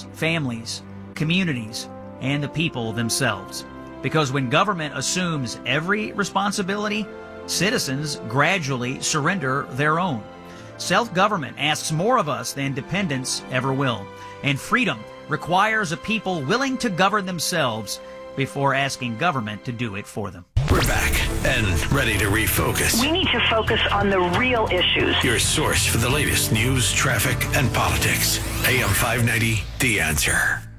individuals, families, communities, and the people themselves. Because when government assumes every responsibility, citizens gradually surrender their own. Self-government asks more of us than dependence ever will. And freedom requires a people willing to govern themselves before asking government to do it for them. We're back and ready to refocus. We need to focus on the real issues. Your source for the latest news, traffic, and politics. AM 590, The Answer.